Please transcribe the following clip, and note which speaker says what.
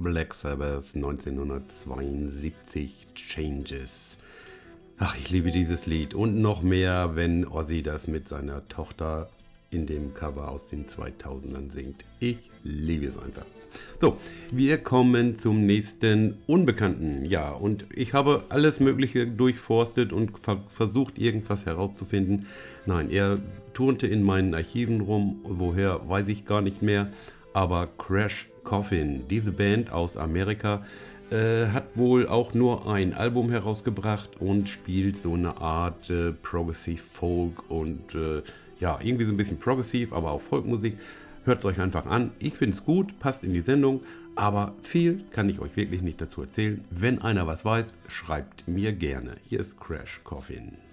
Speaker 1: Black Sabbath 1972 Changes. Ach, ich liebe dieses Lied und noch mehr, wenn Ozzy das mit seiner Tochter in dem Cover aus den 2000ern singt. Ich liebe es einfach. So, wir kommen zum nächsten Unbekannten. Ja, und ich habe alles Mögliche durchforstet und versucht, irgendwas herauszufinden. Nein, er turnte in meinen Archiven rum. Woher, weiß ich gar nicht mehr. Aber Crash Coffin, diese Band aus Amerika, hat wohl auch nur ein Album herausgebracht und spielt so eine Art Progressive Folk und ja, irgendwie so ein bisschen Progressive, aber auch Folkmusik. Hört es euch einfach an. Ich finde es gut, passt in die Sendung, aber viel kann ich euch wirklich nicht dazu erzählen. Wenn einer was weiß, schreibt mir gerne. Hier ist Crash Coffin.